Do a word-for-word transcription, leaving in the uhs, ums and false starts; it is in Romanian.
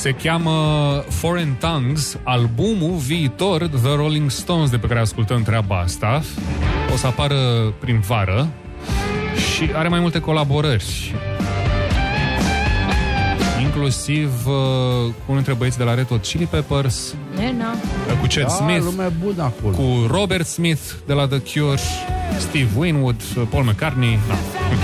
Se cheamă Foreign Tongues, albumul viitor The Rolling Stones, de pe care ascultăm treaba asta. O să apară prin vară și are mai multe colaborări. Inclusiv uh, cu unul dintre băieții de la Red Hot Chili Peppers, Nena. cu Chad Da, Smith, lumea bună acolo. cu Robert Smith de la The Cure, Steve Winwood, Paul McCartney. Da.